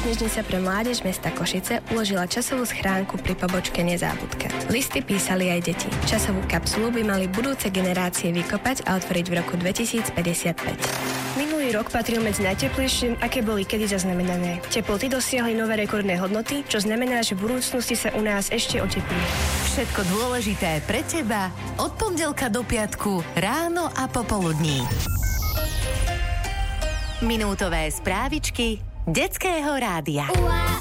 knižnica pre mládež mesta Košice uložila časovú schránku pri pobočke Nezábudka. Listy písali aj deti. Časovú kapsulu by mali budúce generácie vykopať a otvoriť v roku 2055. Minulý rok patril medzi najteplejšie, aké boli kedy zaznamenané. Teploty dosiahli nové rekordné hodnoty, čo znamená, že v budúcnosti sa u nás ešte oteplí. Všetko dôležité pre teba od pondelka do piatku ráno a popoludní. Minútové správičky Detského rádia.